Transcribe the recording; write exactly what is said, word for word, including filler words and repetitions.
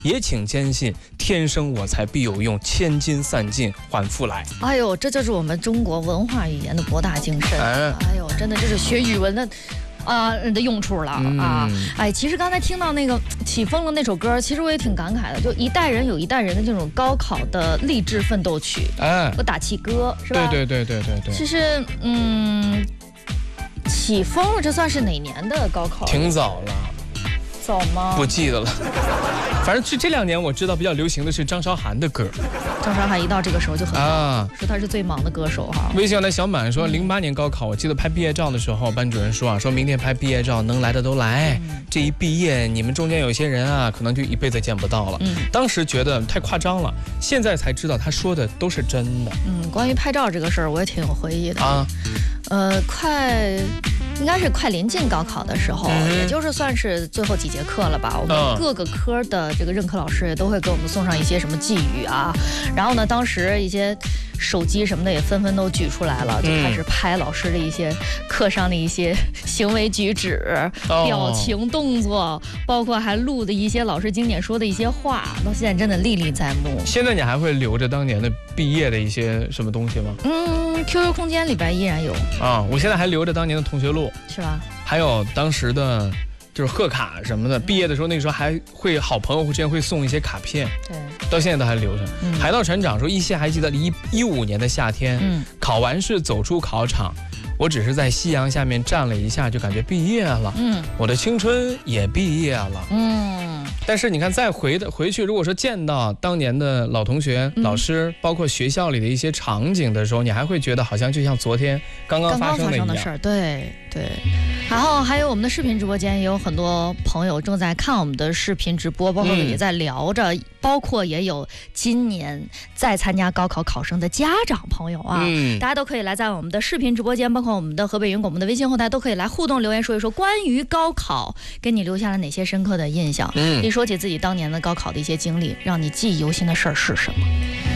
也请坚信，天生我材必有用，千金散尽还复来。 哎呦，这就是我们中国文化语言的博大精深。哎，哎呦，真的这是学语文的。啊、呃、的用处了啊！哎，其实刚才听到那个起风了那首歌，其实我也挺感慨的，就一代人有一代人的这种高考的励志奋斗曲，哎，和打气歌，是吧？ 对对对对对对。 其实，嗯，起风了，这算是哪年的高考？ 挺早了。 早吗？ 不记得了。反正这这两年我知道比较流行的是张韶涵的歌。 张韶涵一到这个时候就很忙啊，说她是最忙的歌手哈。 微笑的小满说，零八年高考，我记得拍毕业照的时候，班主任说啊，说明天拍毕业照，能来的都来。嗯、这一毕业，你们中间有些人啊，可能就一辈子见不到了。嗯，当时觉得太夸张了，现在才知道他说的都是真的。 嗯，关于拍照这个事儿，我也挺有回忆的啊。呃，快。应该是快临近高考的时候，嗯、也就是算是最后几节课了吧。我们各个科的这个任课老师也都会给我们送上一些什么寄语啊。然后呢，当时一些手机什么的也纷纷都举出来了，就开始拍老师的一些课上的一些行为举止、哦、表情动作，包括还录的一些老师经典说的一些话，到现在真的历历在目。 现在你还会留着当年的毕业的一些什么东西吗？ 嗯 ，Q Q 空间里边依然有啊，我现在还留着当年的同学录。 是吧？ 还有当时的，就是贺卡什么的。毕业的时候，那个时候还会好朋友之间会送一些卡片，对，到现在都还留着。嗯、海盗船长说，依稀还记得一一五年的夏天，嗯，考完试走出考场，我只是在夕阳下面站了一下，就感觉毕业了。嗯，我的青春也毕业了。嗯。但是你看，再回的回去，如果说见到当年的老同学、嗯、老师，包括学校里的一些场景的时候，你还会觉得好像就像昨天刚刚发生的一样。刚刚发生的事儿， 对对。然后还有我们的视频直播间也有很多朋友正在看我们的视频直播，包括也在聊着，嗯、包括也有今年在参加高考考生的家长朋友啊，嗯、大家都可以来在我们的视频直播间，包括我们的河北云广播的微信后台都可以来互动留言，说一说关于高考给你留下了哪些深刻的印象。嗯，一说起自己当年的高考的一些经历，让你记忆犹新的事儿是什么？